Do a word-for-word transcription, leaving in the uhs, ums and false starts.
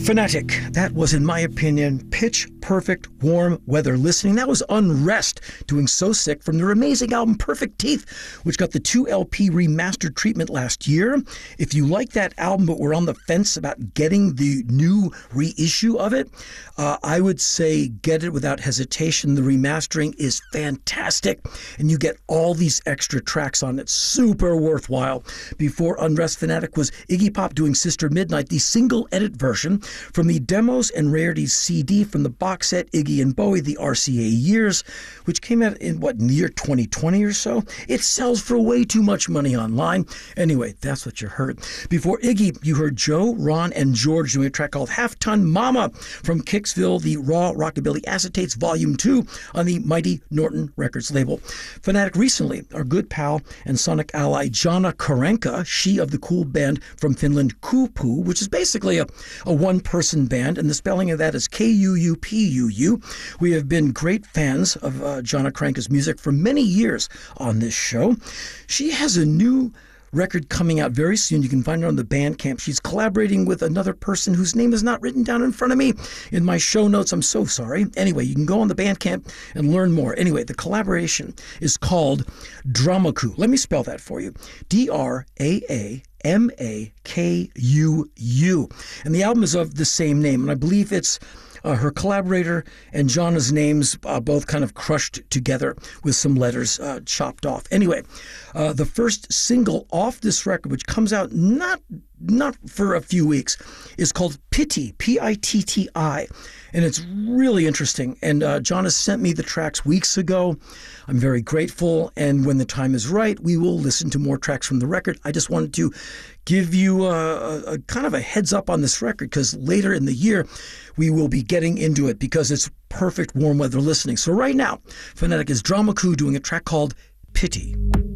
Fanatic, that was, in my opinion, pitch perfect warm weather listening. That was Unrest doing So Sick from their amazing album Perfect Teeth, which got the two L P remastered treatment last year. If you like that album but were on the fence about getting the new reissue of it, uh, I would say get it without hesitation. The remastering is fantastic, and you get all these extra tracks on it. Super worthwhile. Before Unrest, Fanatic was Iggy Pop doing Sister Midnight, the single edit version from the Demos and Rarities C D from the box set Iggy and Bowie, the R C A Years, which came out in, what, in the year twenty twenty or so? It sells for way too much money online. Anyway, that's what you heard. Before Iggy, you heard Joe, Ron, and George doing a track called Half Ton Mama from Kicksville, the Raw Rockabilly Acetates Volume two on the Mighty Norton Records label. Fanatic recently, our good pal and sonic ally Jana Karenka, she of the cool band from Finland Kupu, which is basically a, a one-person band, and the spelling of that is K U U P U U. We have been great fans of uh, Jana Karenka's music for many years on this show. She has a new record coming out very soon. You can find her on the Bandcamp. She's collaborating with another person whose name is not written down in front of me in my show notes. I'm so sorry. Anyway, you can go on the Bandcamp and learn more. Anyway, the collaboration is called Dramaku. Let me spell that for you. D R A A M A K U U. And the album is of the same name, and I believe it's Uh, her collaborator and Jana's names uh, both kind of crushed together with some letters uh, chopped off. Anyway, uh, the first single off this record, which comes out not not for a few weeks, is called Pity, P I T T I, and it's really interesting. And uh, Jana sent me the tracks weeks ago. I'm very grateful, and when the time is right, we will listen to more tracks from the record. I just wanted to give you a, a, a kind of a heads up on this record, because later in the year, we will be getting into it because it's perfect warm weather listening. So right now, Fanatic is Dramaku doing a track called Pity.